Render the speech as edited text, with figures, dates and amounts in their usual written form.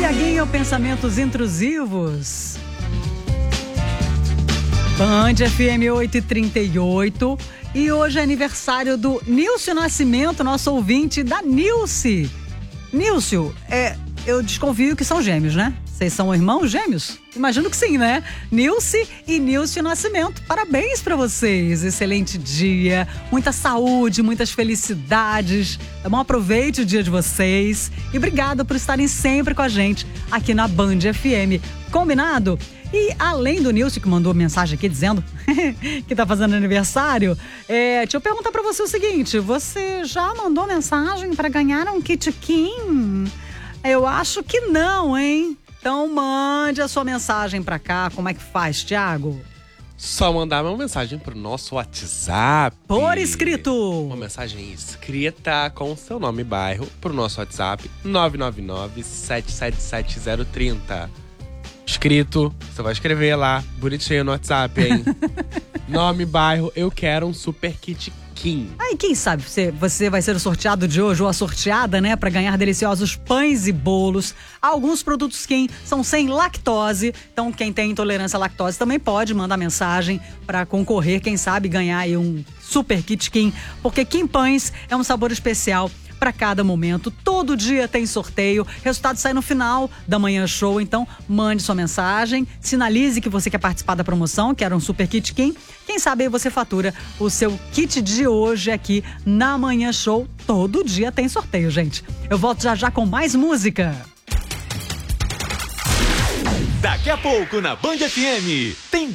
Tiaguinho, pensamentos intrusivos. Band FM 8h38. E hoje é aniversário do Nilcio Nascimento, nosso ouvinte da Nilce. Nilcio, eu desconfio que são gêmeos, né? Vocês são irmãos gêmeos? Imagino que sim, né? Nilce e Nilcio Nascimento. Parabéns pra vocês. Excelente dia. Muita saúde, muitas felicidades. Bom, aproveite o dia de vocês. E obrigada por estarem sempre com a gente aqui na Band FM. Combinado? E além do Nilcio, que mandou mensagem aqui dizendo que tá fazendo aniversário, deixa eu perguntar pra você o seguinte: você já mandou mensagem pra ganhar um Kit Kim? Eu acho que não, hein? Então mande a sua mensagem pra cá. Como é que faz, Thiago? Só mandar uma mensagem pro nosso WhatsApp. Por escrito. Uma mensagem escrita com o seu nome e bairro pro nosso WhatsApp 999-777030. Escrito, você vai escrever lá, bonitinho no WhatsApp, hein? Nome, bairro, eu quero um Super Kit Kim. Aí, quem sabe você vai ser o sorteado de hoje ou a sorteada, né? Pra ganhar deliciosos pães e bolos. Alguns produtos Kim são sem lactose. Então, quem tem intolerância à lactose também pode mandar mensagem pra concorrer, quem sabe ganhar aí um Super Kit Kim. Porque Kim Pães é um sabor especial para cada momento. Todo dia tem sorteio. Resultado sai no final da Manhã Show. Então, mande sua mensagem, sinalize que você quer participar da promoção, que era um Super Kit Kim. Quem sabe aí você fatura o seu kit de hoje aqui na Manhã Show. Todo dia tem sorteio, gente. Eu volto já com mais música. Daqui a pouco na Band FM tem